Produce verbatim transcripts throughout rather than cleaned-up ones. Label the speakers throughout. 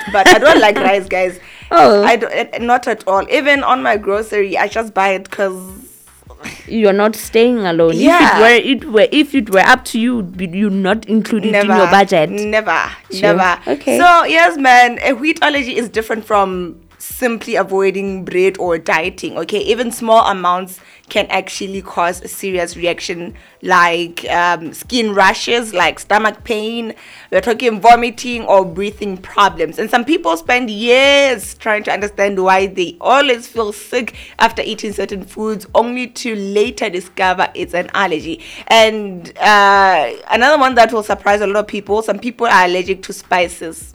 Speaker 1: but I don't like rice, guys.
Speaker 2: Oh,
Speaker 1: I don't, not at all. Even on my grocery, I just buy it because
Speaker 2: you're not staying alone.
Speaker 1: Yeah.
Speaker 2: If it were, it were, if it were up to you, you not include it
Speaker 1: never,
Speaker 2: in your budget.
Speaker 1: Never,
Speaker 2: Sure.
Speaker 1: never.
Speaker 2: Okay.
Speaker 1: So yes, man, a wheat allergy is different from simply avoiding bread or dieting. Okay, even small amounts can actually cause a serious reaction, like um, skin rashes, like stomach pain. We're talking vomiting or breathing problems. And some people spend years trying to understand why they always feel sick after eating certain foods, only to later discover it's an allergy. And uh, another one that will surprise a lot of people: some people are allergic to spices.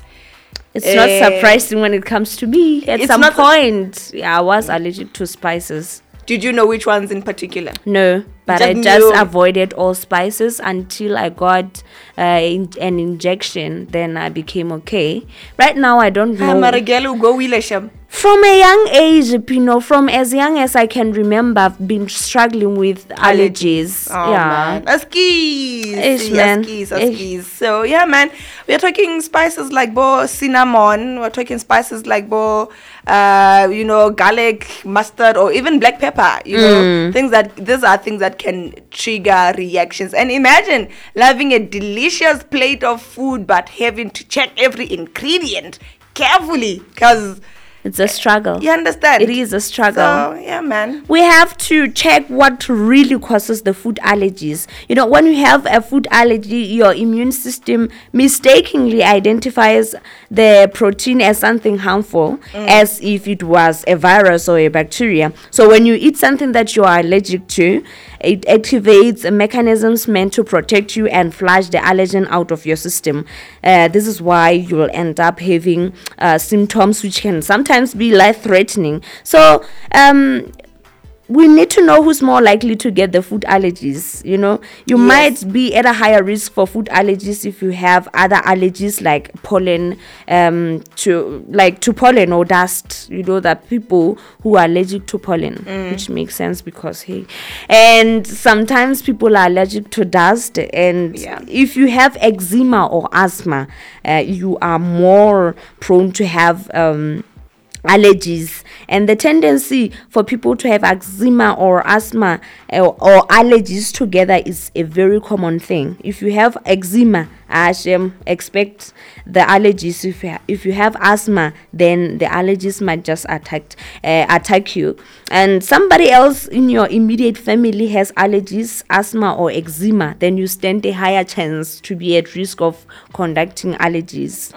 Speaker 2: It's not surprising when it comes to me. At
Speaker 1: It's
Speaker 2: some
Speaker 1: not-
Speaker 2: point, yeah, I was allergic to spices.
Speaker 1: Did you know which ones in particular?
Speaker 2: No, but
Speaker 1: Just
Speaker 2: I just
Speaker 1: knew.
Speaker 2: avoided all spices until I got uh, in, an injection. Then I became okay. Right now, I don't
Speaker 1: Ah,
Speaker 2: know.
Speaker 1: Marigelu, go Willesham.
Speaker 2: From a young age, Pino, from as young as I can remember, I've been struggling with allergies.
Speaker 1: Oh,
Speaker 2: yeah.
Speaker 1: man. Askis.
Speaker 2: Ish, man.
Speaker 1: Askis, askis. So, yeah, man. We're talking spices like bo cinnamon. We're talking spices like bo, uh, you know, garlic, mustard, or even black pepper. You know, things that, these are things that can trigger reactions. And imagine having a delicious plate of food, but having to check every ingredient carefully because
Speaker 2: It's a struggle.
Speaker 1: you understand.
Speaker 2: It is a struggle.
Speaker 1: So, yeah, man.
Speaker 2: We have to check what really causes the food allergies. You know, when you have a food allergy, your immune system mistakenly identifies the protein as something harmful, as if it was a virus or a bacteria. So when you eat something that you are allergic to, it activates mechanisms meant to protect you and flush the allergen out of your system. Uh, this is why you will end up having uh, symptoms which can sometimes be life-threatening. So um, we need to know who's more likely to get the food allergies. You know, you
Speaker 1: Yes.
Speaker 2: might be at a higher risk for food allergies if you have other allergies like pollen, um, to like to pollen or dust. You know, that people who are allergic to pollen, which makes sense because hey, and sometimes people are allergic to dust. And
Speaker 1: Yeah.
Speaker 2: if you have eczema or asthma, uh, you are more prone to have um allergies. And the tendency for people to have eczema or asthma uh, or allergies together is a very common thing. If you have eczema, Hashem, expect the allergies. If you, ha- if you have asthma, then the allergies might just attack uh, attack you. And somebody else in your immediate family has allergies, asthma or eczema, then you stand a higher chance to be at risk of conducting allergies.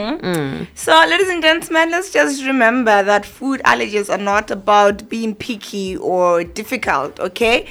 Speaker 1: So, ladies and gentlemen, let's just remember that food allergies are not about being picky or difficult, okay?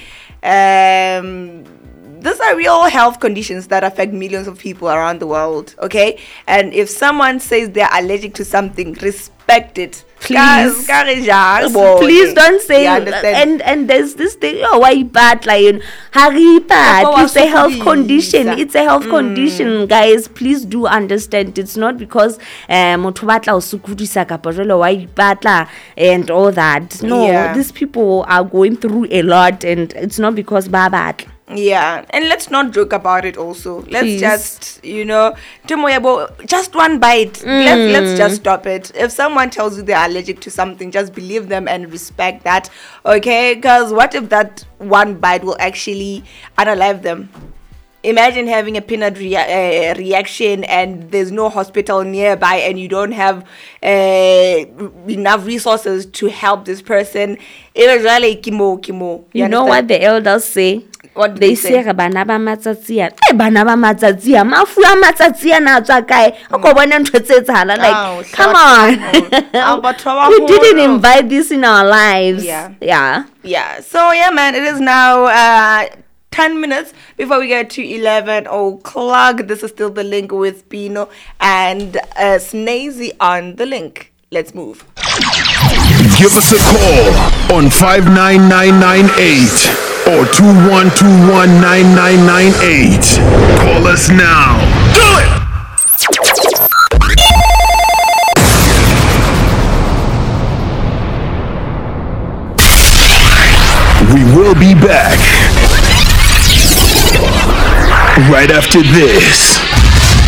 Speaker 1: Um, these are real health conditions that affect millions of people around the world, okay? And if someone says they're allergic to something, respect it.
Speaker 2: Please.
Speaker 1: Ka- ka re jang,
Speaker 2: Please
Speaker 1: okay?
Speaker 2: don't say
Speaker 1: You understand?
Speaker 2: and and there's this thing, oh why bad like hari bad,
Speaker 1: Papa
Speaker 2: it's a health
Speaker 1: wasukubisa.
Speaker 2: condition, it's a health condition, guys. Please do understand, it's not because um motho batla o sukudisa kapa jwale why batla and all that. No,
Speaker 1: Yeah.
Speaker 2: these people are going through a lot and it's not because ba batla.
Speaker 1: Yeah, and let's not joke about it also. Let's
Speaker 2: Please.
Speaker 1: just, you know, Tumoyabo, just one bite. Let's, let's just stop it. If someone tells you they're allergic to something, just believe them and respect that, okay? Because what if that one bite will actually unalive them? Imagine having a peanut rea- uh, reaction and there's no hospital nearby and you don't have uh, enough resources to help this person. It was really kimo, kimo.
Speaker 2: You know what the elders say?
Speaker 1: What do
Speaker 2: they
Speaker 1: they say?
Speaker 2: say bana ba matsatsi a eh bana ba matsatsi a mafu a matsatsi a na tswa kae o ko bona ntho tse tsala
Speaker 1: Oh,
Speaker 2: like
Speaker 1: shut
Speaker 2: come
Speaker 1: up. Ah,
Speaker 2: on.
Speaker 1: but wa
Speaker 2: We didn't
Speaker 1: holo.
Speaker 2: invite this in our lives.
Speaker 1: Yeah.
Speaker 2: Yeah.
Speaker 1: Yeah, so yeah, man, it is now uh ten minutes before we get to eleven o'clock. This is still the link with Pino and uh, Snazy on the link. Let's move.
Speaker 3: Give us a call on five nine nine nine eight or two one two one nine nine nine eight. Call us now. Do it! We will be back right after this.